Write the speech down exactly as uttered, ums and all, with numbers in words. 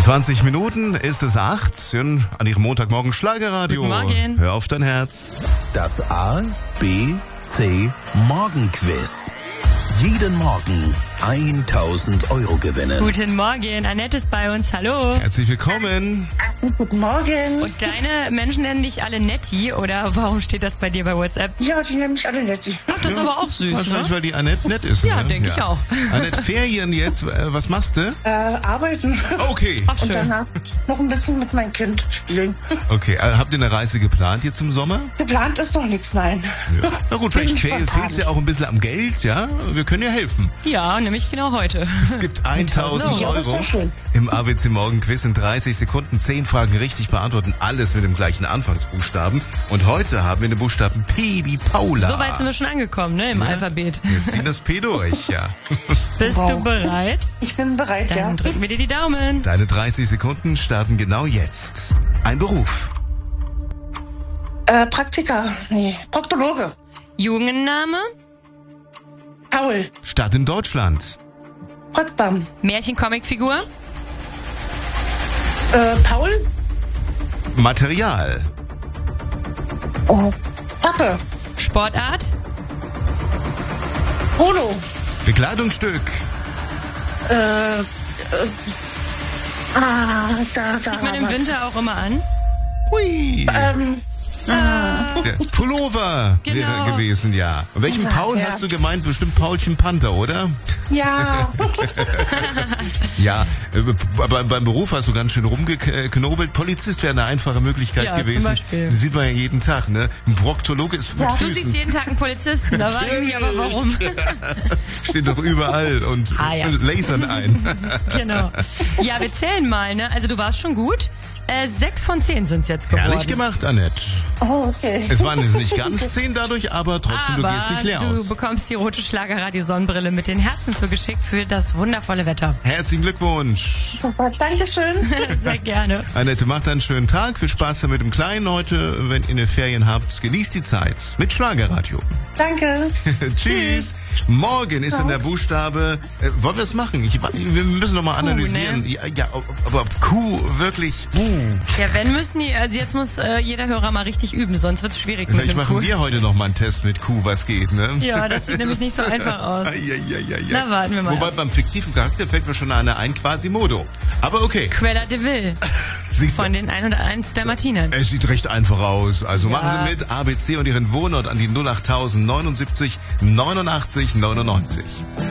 zwanzig Minuten ist es acht. Schön an Ihrem Montagmorgen Schlagerradio. Guten Morgen. Hör auf dein Herz. Das A, B, C Morgenquiz. Jeden Morgen tausend Euro gewinnen. Guten Morgen, Annette ist bei uns, hallo. Herzlich willkommen. Guten Morgen. Und deine Menschen nennen dich alle Netti, oder warum steht das bei dir bei WhatsApp? Ja, die nennen mich alle Netti. Ach, das ist aber auch süß, Wahrscheinlich, ne? weil die Annette nett ist. Ja, ne? denke ich auch. Annette, Ferien jetzt, äh, was machst du? Äh, arbeiten. Okay. Ach, Und schön. danach noch ein bisschen mit meinem Kind spielen. Okay, äh, habt ihr eine Reise geplant jetzt im Sommer? Geplant ist noch nichts, nein. Ja. Na gut, vielleicht Bin fehlt spontan. es ja auch ein bisschen am Geld, ja? Wir können ja helfen. Ja, nämlich genau heute. Es gibt tausend Ja, das ist Euro doch schön. im A W C Morgen Quiz in dreißig Sekunden. zehn Fragen richtig beantworten, alles mit dem gleichen Anfangsbuchstaben. Und heute haben wir den Buchstaben P wie Paula. So weit sind wir schon angekommen, ne, im Alphabet. Wir ziehen das P durch, ja. Bist Wow. du bereit? Ich bin bereit, Dann ja. drücken wir dir die Daumen. Deine dreißig Sekunden starten genau jetzt. Ein Beruf. Äh, Praktika. Nee, Proktologe. Jungenname? Paul. Stadt in Deutschland. Potsdam. Märchen-Comicfigur? Äh, Paul. Material. Oh. Pappe. Sportart? Polo. Bekleidungsstück. Äh, äh, ah, da, da. Zieht man im haben wir's. Winter auch immer an? Hui. Ähm, Der Pullover Genau. wäre gewesen, ja. Und welchen Ja, Paul ja. hast du gemeint? Bestimmt Paulchen Panther, oder? ja. Ja, äh, aber beim Beruf hast du ganz schön rumgeknobelt. Polizist wäre eine einfache Möglichkeit Ja, zum gewesen. Beispiel. Das sieht man ja jeden Tag, ne? Ein Proktologe ist mit Ja. Du Füßen. siehst jeden Tag einen Polizisten, da frage ich mich aber warum. Steht doch überall und Ah, ja. lasern ein. Genau. Ja, wir zählen mal, ne? Also du warst schon gut. Äh, sechs von zehn sind's jetzt geworden. Herrlich gemacht, Annette. Oh, okay. Es waren jetzt nicht ganz zehn dadurch, aber trotzdem, Aber du gehst nicht leer du aus. bekommst die rote Schlagerradio-Sonnenbrille mit den Herzen zugeschickt für das wundervolle Wetter. Herzlichen Glückwunsch. Super, Dankeschön. Sehr gerne. Annette, macht einen schönen Tag. Viel Spaß dann mit dem Kleinen heute. Wenn ihr eine Ferien habt, genießt die Zeit mit Schlagerradio. Danke. Tschüss. Morgen ist dann der Buchstabe. Äh, wollen wir es machen? Ich, wir müssen noch mal analysieren. ne? Ja, ja, ob, aber ob Q wirklich. Uh. Ja, wenn müssen die, also jetzt muss äh, jeder Hörer mal richtig üben, sonst wird's schwierig mit Vielleicht dem machen Kuh. wir heute noch mal einen Test mit Q, was geht, ne? Ja, das sieht nämlich nicht so einfach aus. Ja, ja, ja, ja. Na, warten wir mal Wobei ab. beim fiktiven Charakter fällt mir schon einer ein, Quasimodo. Aber okay. Quella de Vil Siehst du, von den ein oder eins der Martinen. es sieht recht einfach aus. Also Ja. machen Sie mit A B C und Ihren Wohnort an die null acht null null neunundsiebzig neunundachtzig neunundneunzig.